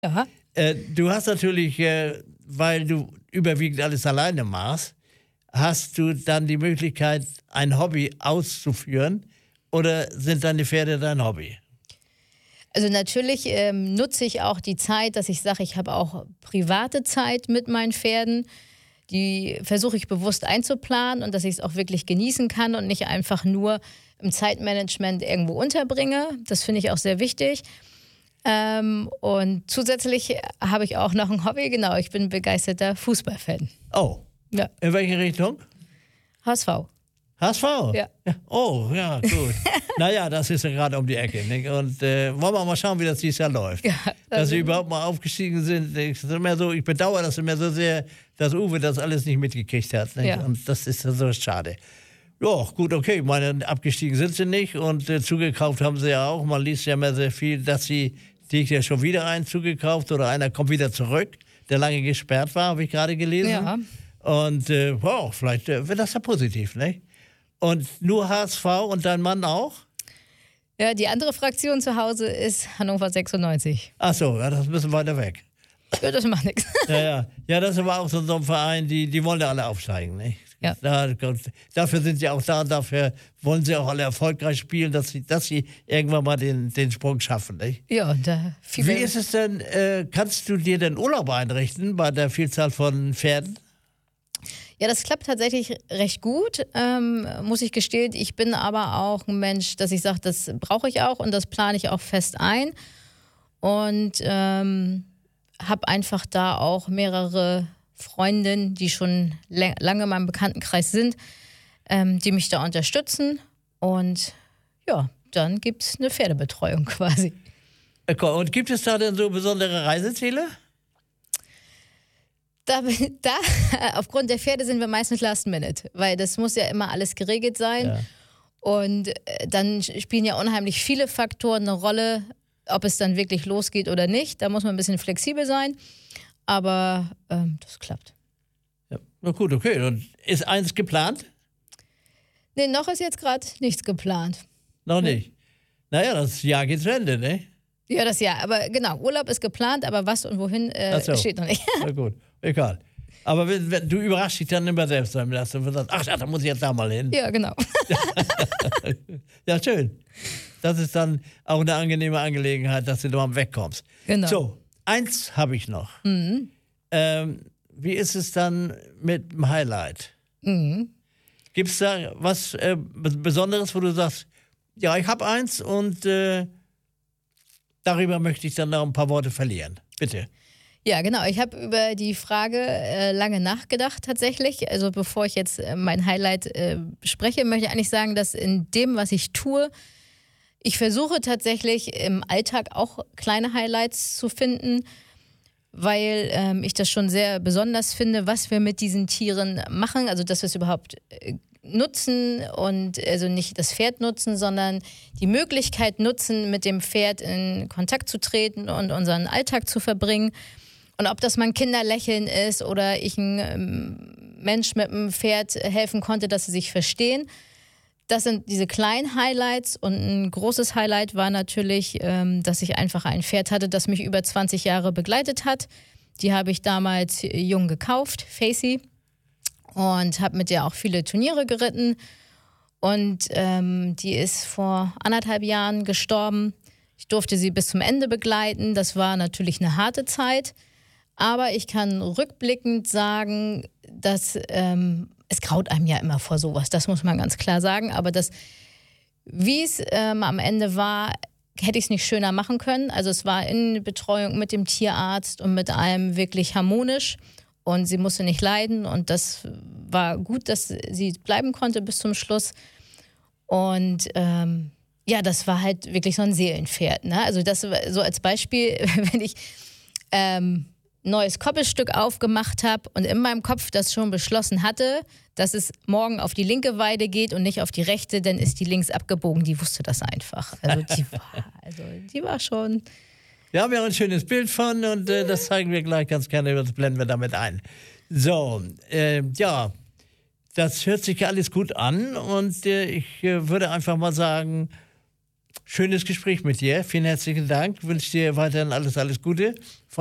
Ja. Du hast natürlich, weil du überwiegend alles alleine machst, hast du dann die Möglichkeit, ein Hobby auszuführen oder sind deine Pferde dein Hobby? Also natürlich nutze ich auch die Zeit, dass ich sage, ich habe auch private Zeit mit meinen Pferden. Die versuche ich bewusst einzuplanen und dass ich es auch wirklich genießen kann und nicht einfach nur im Zeitmanagement irgendwo unterbringe. Das finde ich auch sehr wichtig. Und zusätzlich habe ich auch noch ein Hobby. Genau, ich bin begeisterter Fußballfan. Oh, ja. In welche Richtung? HSV. HSV? Ja. Oh, ja, gut. Naja, das ist ja gerade um die Ecke. Nicht? Und wollen wir mal schauen, wie das dieses Jahr läuft. Ja, dass sie überhaupt mal aufgestiegen sind. Ich bedauere das immer so sehr, dass Uwe das alles nicht mitgekriegt hat. Nicht? Ja. Und das ist so schade. Ja, gut, okay. Ich meine, abgestiegen sind sie nicht und zugekauft haben sie ja auch. Man liest ja immer sehr viel, dass sie sich ja schon wieder einen zugekauft oder einer kommt wieder zurück, der lange gesperrt war, habe ich gerade gelesen. Ja. Und vielleicht wird das ja positiv, nicht? Und nur HSV und dein Mann auch? Ja, die andere Fraktion zu Hause ist Hannover 96. Ach so, ja, das ist ein bisschen weiter weg. Ja, das macht nichts. Ja, das ist aber auch so ein Verein, die wollen ja alle aufsteigen, nicht? Ja. Dafür sind sie auch da, dafür wollen sie auch alle erfolgreich spielen, dass sie irgendwann mal den Sprung schaffen, nicht? Ja, und Wie ist es denn, kannst du dir denn Urlaub einrichten bei der Vielzahl von Pferden? Ja, das klappt tatsächlich recht gut, muss ich gestehen. Ich bin aber auch ein Mensch, dass ich sage, das brauche ich auch und das plane ich auch fest ein. Und habe einfach da auch mehrere Freundinnen, die schon lange in meinem Bekanntenkreis sind, die mich da unterstützen. Und ja, dann gibt es eine Pferdebetreuung quasi. Und gibt es da denn so besondere Reiseziele? Da, aufgrund der Pferde sind wir meistens Last Minute, weil das muss ja immer alles geregelt sein. Ja. Und dann spielen ja unheimlich viele Faktoren eine Rolle, ob es dann wirklich losgeht oder nicht. Da muss man ein bisschen flexibel sein, aber das klappt. Ja. Na gut, okay. Und ist eins geplant? Nee, noch ist jetzt gerade nichts geplant. Noch nicht? Naja, das Jahr geht zu Ende, ne? Ja, das Jahr. Aber genau, Urlaub ist geplant, aber was und wohin steht noch nicht. Na gut, egal. Aber du überraschst dich dann immer selbst, wenn du sagst, ach ja, da muss ich jetzt da mal hin. Ja, genau. Ja, schön. Das ist dann auch eine angenehme Angelegenheit, dass du da mal wegkommst. Genau. So, eins habe ich noch. Mhm. Wie ist es dann mit dem Highlight? Mhm. Gibt es da was Besonderes, wo du sagst, ja, ich habe eins und darüber möchte ich dann noch ein paar Worte verlieren. Bitte. Ja, genau. Ich habe über die Frage lange nachgedacht tatsächlich. Also bevor ich jetzt mein Highlight spreche, möchte ich eigentlich sagen, dass in dem, was ich tue, ich versuche tatsächlich im Alltag auch kleine Highlights zu finden, weil ich das schon sehr besonders finde, was wir mit diesen Tieren machen. Also dass wir es überhaupt nutzen und also nicht das Pferd nutzen, sondern die Möglichkeit nutzen, mit dem Pferd in Kontakt zu treten und unseren Alltag zu verbringen. Und ob das mal ein Kinderlächeln ist oder ich einem Mensch mit einem Pferd helfen konnte, dass sie sich verstehen. Das sind diese kleinen Highlights. Und ein großes Highlight war natürlich, dass ich einfach ein Pferd hatte, das mich über 20 Jahre begleitet hat. Die habe ich damals jung gekauft, Facey. Und habe mit der auch viele Turniere geritten. Und die ist vor 1,5 Jahren gestorben. Ich durfte sie bis zum Ende begleiten. Das war natürlich eine harte Zeit. Aber ich kann rückblickend sagen, dass es graut einem ja immer vor sowas. Das muss man ganz klar sagen. Aber wie es am Ende war, hätte ich es nicht schöner machen können. Also es war in Betreuung mit dem Tierarzt und mit allem wirklich harmonisch. Und sie musste nicht leiden. Und das war gut, dass sie bleiben konnte bis zum Schluss. Und ja, das war halt wirklich so ein Seelenpferd. Ne? Also das so als Beispiel, wenn ich neues Koppelstück aufgemacht habe und in meinem Kopf das schon beschlossen hatte, dass es morgen auf die linke Weide geht und nicht auf die rechte, dann ist die links abgebogen. Die wusste das einfach. Also die war schon... Wir haben ja ein schönes Bild von und das zeigen wir gleich ganz gerne, das blenden wir damit ein. So, ja, das hört sich ja alles gut an und ich würde einfach mal sagen, schönes Gespräch mit dir. Vielen herzlichen Dank. Wünsche dir weiterhin alles Gute.